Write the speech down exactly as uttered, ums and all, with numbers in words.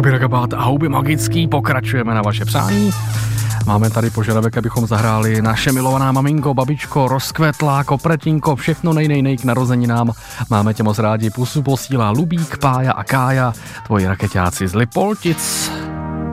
Sabira Gabát a Houby magický, pokračujeme na vaše přání. Máme tady požadavek, abychom zahráli Naše milovaná maminko, babičko, rozkvetlá, kopretinko, všechno nej, nej, nej k narozeninám. Máme tě moc rádi, pusu posílá Lubík, Pája a Kája, tvoji rakeťáci z Lipoltic.